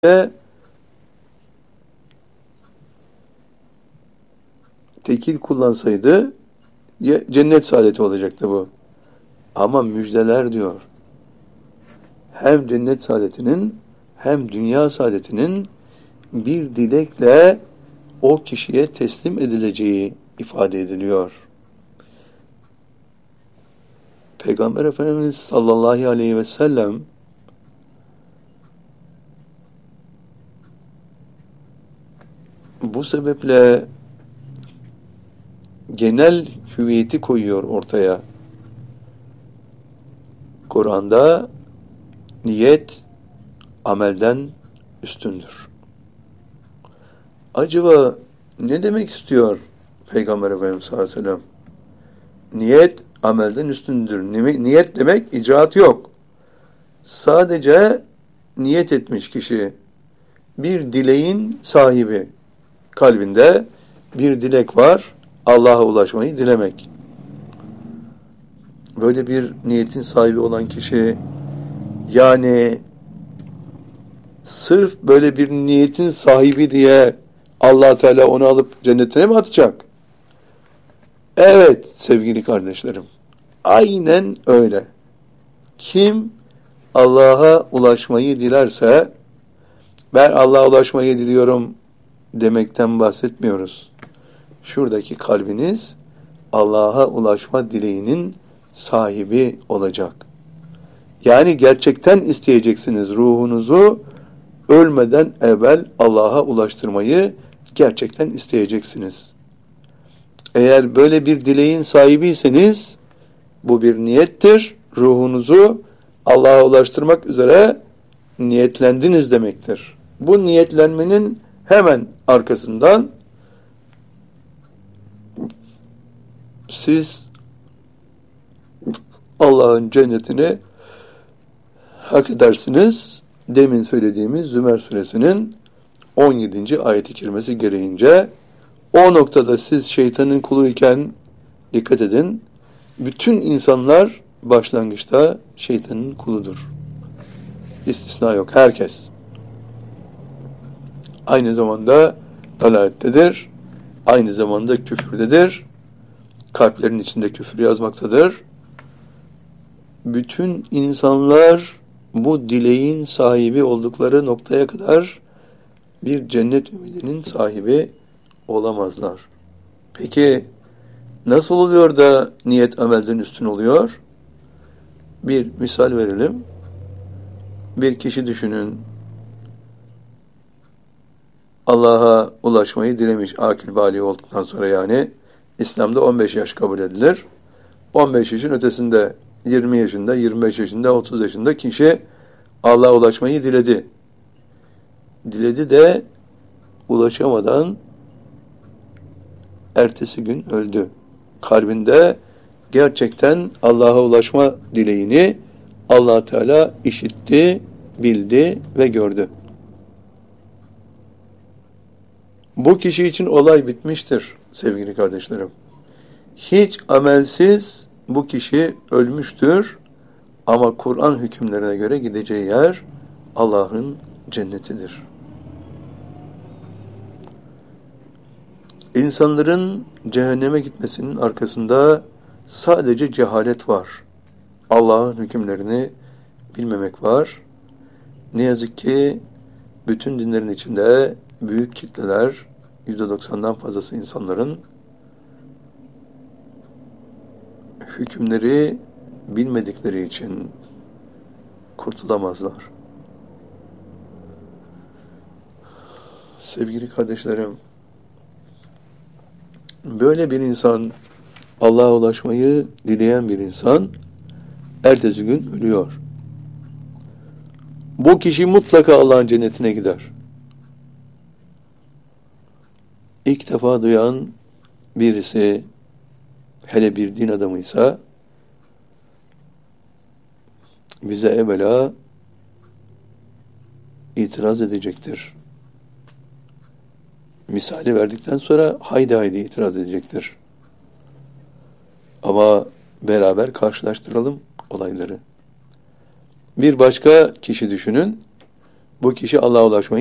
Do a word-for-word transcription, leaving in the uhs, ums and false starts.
tekil kullansaydı cennet saadeti olacaktı bu. Ama müjdeler diyor. Hem cennet saadetinin hem dünya saadetinin bir dilekle o kişiye teslim edileceği ifade ediliyor. Peygamber Efendimiz sallallahu aleyhi ve sellem bu sebeple genel hüviyeti koyuyor ortaya. Kur'an'da niyet amelden üstündür. Acaba ne demek istiyor Peygamber Efendimiz sallallahu aleyhi ve sellem? Niyet amelden üstündür. Niyet demek icraat yok. Sadece niyet etmiş kişi bir dileğin sahibi. Kalbinde bir dilek var. Allah'a ulaşmayı dilemek. Böyle bir niyetin sahibi olan kişi, yani sırf böyle bir niyetin sahibi diye Allah Teala onu alıp cennetine mi atacak? Evet sevgili kardeşlerim. Aynen öyle. Kim Allah'a ulaşmayı dilerse, ben Allah'a ulaşmayı diliyorum demekten bahsetmiyoruz. Şuradaki kalbiniz Allah'a ulaşma dileğinin sahibi olacak. Yani gerçekten isteyeceksiniz, ruhunuzu ölmeden evvel Allah'a ulaştırmayı gerçekten isteyeceksiniz. Eğer böyle bir dileğin sahibiyseniz bu bir niyettir. Ruhunuzu Allah'a ulaştırmak üzere niyetlendiniz demektir. Bu niyetlenmenin hemen arkasından siz Allah'ın cennetini hak edersiniz. Demin söylediğimiz Zümer suresinin on yedinci ayet-i kerimesi gereğince o noktada siz şeytanın kuluyken dikkat edin, bütün insanlar başlangıçta şeytanın kuludur. İstisna yok. Herkes. Aynı zamanda dalalettedir. Aynı zamanda küfürdedir. Kalplerin içinde küfür yazmaktadır. Bütün insanlar bu dileğin sahibi oldukları noktaya kadar bir cennet ümidinin sahibi olamazlar. Peki nasıl oluyor da niyet amelden üstün oluyor? Bir misal verelim. Bir kişi düşünün. Allah'a ulaşmayı dilemiş akil bali olduktan sonra, yani İslam'da on beş yaş kabul edilir. on beş yaşın ötesinde, yirmi yaşında, yirmi beş yaşında, otuz yaşında kişi Allah'a ulaşmayı diledi. Diledi de ulaşamadan ertesi gün öldü. Kalbinde gerçekten Allah'a ulaşma dileğini Allah Teala işitti, bildi ve gördü. Bu kişi için olay bitmiştir sevgili kardeşlerim. Hiç amelsiz bu kişi ölmüştür ama Kur'an hükümlerine göre gideceği yer Allah'ın cennetidir. İnsanların cehenneme gitmesinin arkasında sadece cehalet var. Allah'ın hükümlerini bilmemek var. Ne yazık ki bütün dinlerin içinde büyük kitleler, yüzde doksandan fazlası insanların hükümleri bilmedikleri için kurtulamazlar. Sevgili kardeşlerim, böyle bir insan, Allah'a ulaşmayı dileyen bir insan ertesi gün ölüyor. Bu kişi mutlaka Allah'ın cennetine gider. İlk defa duyan birisi, hele bir din adamıysa, bize evvela itiraz edecektir. Misali verdikten sonra haydi haydi itiraz edecektir. Ama beraber karşılaştıralım olayları. Bir başka kişi düşünün. bu kişi Allah'a ulaşmayı